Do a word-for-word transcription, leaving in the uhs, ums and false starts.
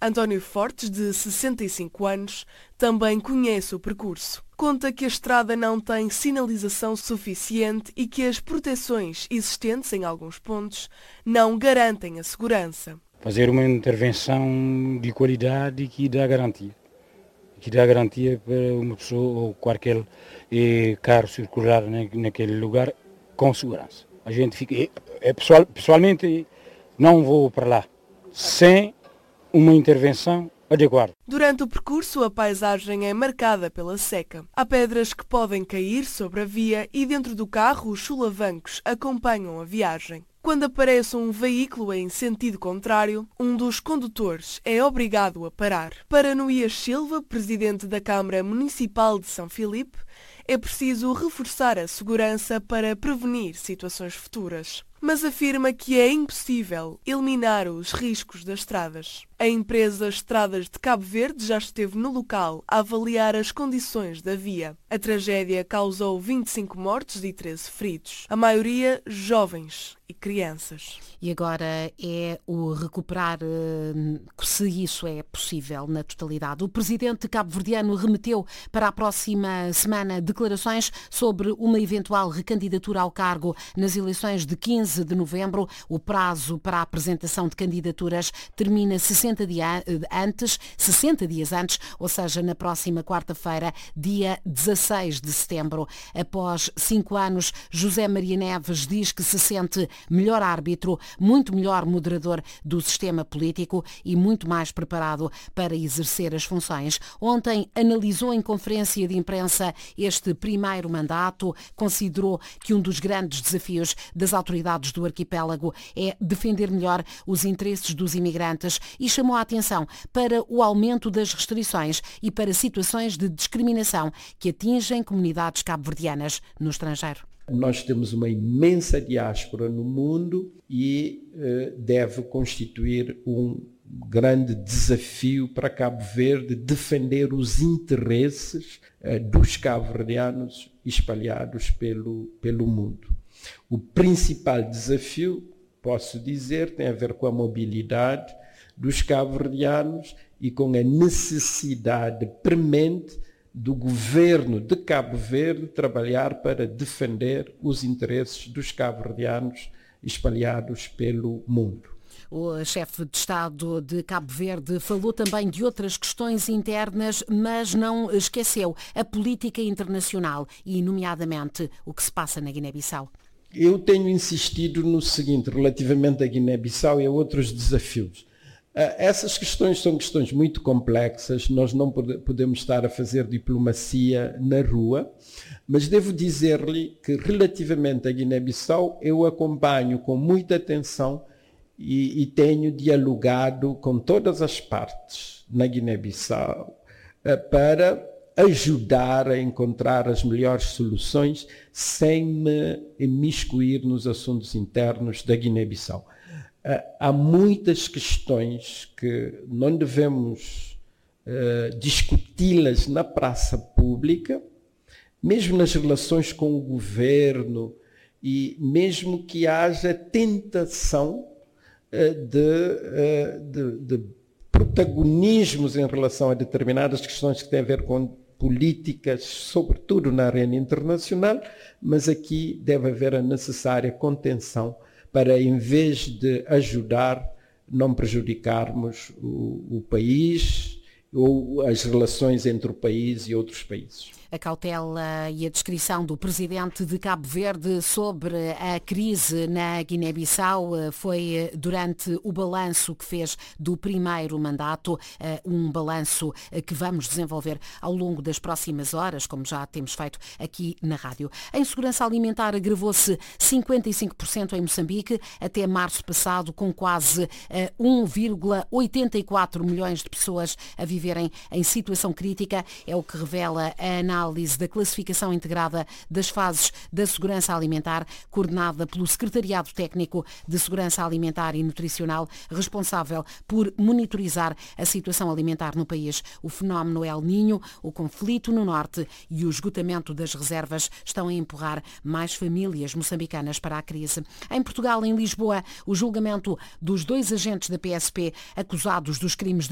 António Fortes, de sessenta e cinco anos, também conhece o percurso. Conta que a estrada não tem sinalização suficiente e que as proteções existentes em alguns pontos não garantem a segurança. Fazer uma intervenção de qualidade que dá garantia. Que dá garantia para uma pessoa ou qualquer eh, carro circular naquele lugar com segurança. A gente fica... É, pessoal, pessoalmente, não vou para lá sem uma intervenção adequada. Durante o percurso, a paisagem é marcada pela seca. Há pedras que podem cair sobre a via e dentro do carro os solavancos acompanham a viagem. Quando aparece um veículo em sentido contrário, um dos condutores é obrigado a parar. Para Noías Silva, presidente da Câmara Municipal de São Filipe, é preciso reforçar a segurança para prevenir situações futuras. Mas afirma que é impossível eliminar os riscos das estradas. A empresa Estradas de Cabo Verde já esteve no local a avaliar as condições da via. A tragédia causou vinte e cinco mortes e treze feridos, a maioria jovens e crianças. E agora é o recuperar, se isso é possível na totalidade. O presidente cabo-verdiano remeteu para a próxima semana declarações sobre uma eventual recandidatura ao cargo nas eleições de quinze de novembro. O prazo para a apresentação de candidaturas termina sessenta dias antes, sessenta dias antes, ou seja, na próxima quarta-feira, dia dezasseis de setembro. Após cinco anos, José Maria Neves diz que se sente melhor árbitro, muito melhor moderador do sistema político e muito mais preparado para exercer as funções. Ontem analisou em conferência de imprensa este primeiro mandato, considerou que um dos grandes desafios das autoridades do arquipélago é defender melhor os interesses dos imigrantes e chamou a atenção para o aumento das restrições e para situações de discriminação que atingem comunidades cabo-verdianas no estrangeiro. Nós temos uma imensa diáspora no mundo e eh, deve constituir um grande desafio para Cabo Verde defender os interesses eh, dos cabo-verdianos espalhados pelo, pelo mundo. O principal desafio, posso dizer, tem a ver com a mobilidade dos cabo-verdianos e com a necessidade premente do governo de Cabo Verde trabalhar para defender os interesses dos cabo-verdianos espalhados pelo mundo. O chefe de Estado de Cabo Verde falou também de outras questões internas, mas não esqueceu a política internacional e, nomeadamente, o que se passa na Guiné-Bissau. Eu tenho insistido no seguinte, relativamente à Guiné-Bissau e a outros desafios. Essas questões são questões muito complexas, nós não podemos estar a fazer diplomacia na rua, mas devo dizer-lhe que relativamente à Guiné-Bissau eu acompanho com muita atenção e, e tenho dialogado com todas as partes na Guiné-Bissau para ajudar a encontrar as melhores soluções sem me imiscuir nos assuntos internos da Guiné-Bissau. Há muitas questões que não devemos uh, discuti-las na praça pública, mesmo nas relações com o governo e mesmo que haja tentação uh, de, uh, de, de protagonismos em relação a determinadas questões que têm a ver com políticas, sobretudo na arena internacional, mas aqui deve haver a necessária contenção para, em vez de ajudar, não prejudicarmos o, o país ou as relações entre o país e outros países. A cautela e a descrição do presidente de Cabo Verde sobre a crise na Guiné-Bissau foi durante o balanço que fez do primeiro mandato, um balanço que vamos desenvolver ao longo das próximas horas, como já temos feito aqui na rádio. A insegurança alimentar agravou-se cinquenta e cinco por cento em Moçambique até março passado, com quase um vírgula oitenta e quatro milhões de pessoas a viverem em situação crítica, é o que revela a análise análise da classificação integrada das fases da segurança alimentar, coordenada pelo Secretariado Técnico de Segurança Alimentar e Nutricional, responsável por monitorizar a situação alimentar no país. O fenómeno El Niño, o conflito no norte e o esgotamento das reservas estão a empurrar mais famílias moçambicanas para a crise. Em Portugal, em Lisboa, o julgamento dos dois agentes da P S P acusados dos crimes de